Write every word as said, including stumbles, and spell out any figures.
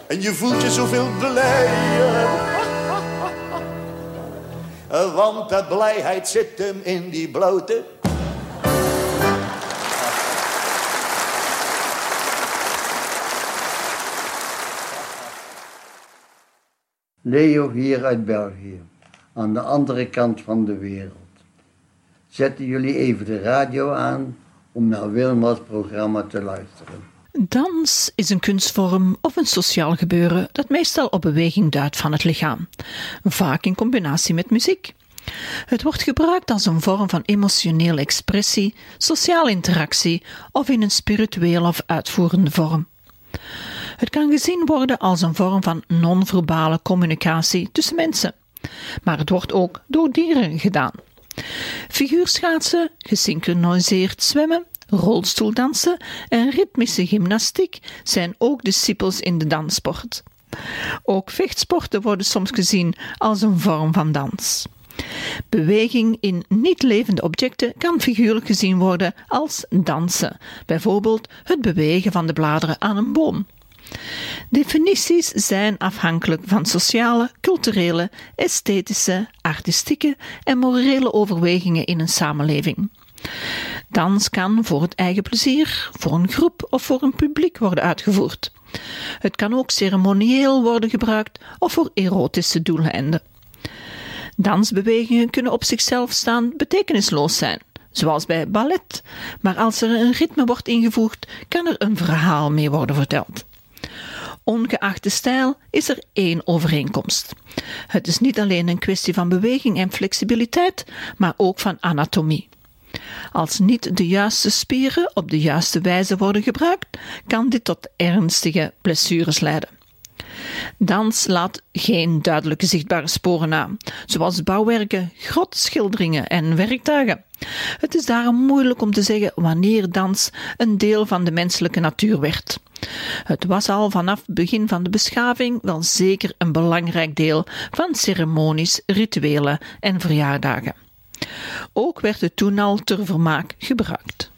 En je voelt je zoveel blijer. Want de blijheid zit hem in die blote. Leo hier uit België, aan de andere kant van de wereld. Zetten jullie even de radio aan om naar Wilma's programma te luisteren. Dans is een kunstvorm of een sociaal gebeuren dat meestal op beweging duidt van het lichaam, vaak in combinatie met muziek. Het wordt gebruikt als een vorm van emotionele expressie, sociale interactie of in een spirituele of uitvoerende vorm. Het kan gezien worden als een vorm van non-verbale communicatie tussen mensen, maar het wordt ook door dieren gedaan. Figuurschaatsen, gesynchroniseerd zwemmen, rolstoeldansen en ritmische gymnastiek zijn ook discipels in de danssport. Ook vechtsporten worden soms gezien als een vorm van dans. Beweging in niet-levende objecten kan figuurlijk gezien worden als dansen, bijvoorbeeld het bewegen van de bladeren aan een boom. Definities zijn afhankelijk van sociale, culturele, esthetische, artistieke en morele overwegingen in een samenleving. Dans kan voor het eigen plezier, voor een groep of voor een publiek worden uitgevoerd. Het kan ook ceremonieel worden gebruikt of voor erotische doeleinden. Dansbewegingen kunnen op zichzelf staan betekenisloos zijn, zoals bij ballet, maar als er een ritme wordt ingevoegd, kan er een verhaal mee worden verteld. Ongeacht de stijl is er één overeenkomst. Het is niet alleen een kwestie van beweging en flexibiliteit, maar ook van anatomie. Als niet de juiste spieren op de juiste wijze worden gebruikt, kan dit tot ernstige blessures leiden. Dans laat geen duidelijke zichtbare sporen na, zoals bouwwerken, grotschilderingen en werktuigen. Het is daarom moeilijk om te zeggen wanneer dans een deel van de menselijke natuur werd. Het was al vanaf het begin van de beschaving wel zeker een belangrijk deel van ceremonies, rituelen en verjaardagen. Ook werd het toen al ter vermaak gebruikt.